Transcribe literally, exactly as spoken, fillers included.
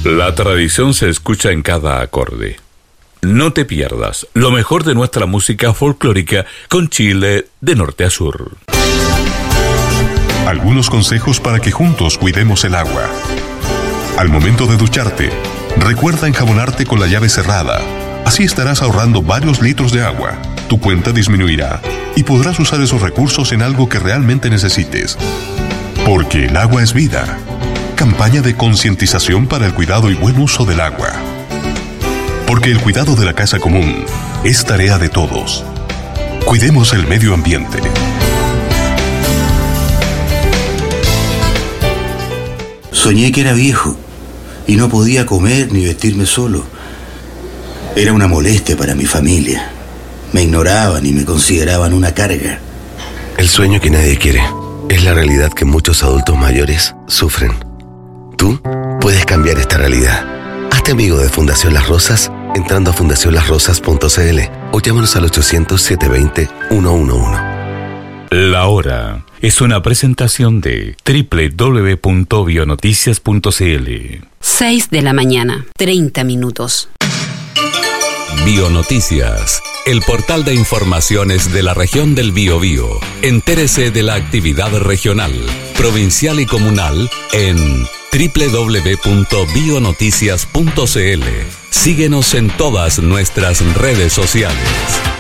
La tradición se escucha en cada acorde. No te pierdas lo mejor de nuestra música folclórica con Chile de norte a sur. Algunos consejos para que juntos cuidemos el agua. Al momento de ducharte, recuerda enjabonarte con la llave cerrada. Así estarás ahorrando varios litros de agua. Tu cuenta disminuirá y podrás usar esos recursos en algo que realmente necesites. Porque el agua es vida. Campaña de concientización para el cuidado y buen uso del agua. Porque el cuidado de la casa común es tarea de todos. Cuidemos el medio ambiente. Soñé que era viejo y no podía comer ni vestirme solo. Era una molestia para mi familia. Me ignoraban y me consideraban una carga. El sueño que nadie quiere es la realidad que muchos adultos mayores sufren. Tú puedes cambiar esta realidad. Hazte amigo de Fundación Las Rosas entrando a fundación las rosas punto c l o llámanos al ochocientos, setecientos veinte, ciento once. La Hora es una presentación de doble u doble u doble u punto bionoticias punto c l. seis de la mañana, treinta minutos. Bionoticias, el portal de informaciones de la región del Biobío. Entérese de la actividad regional, provincial y comunal en doble u doble u doble u punto bionoticias punto c l. Síguenos en todas nuestras redes sociales.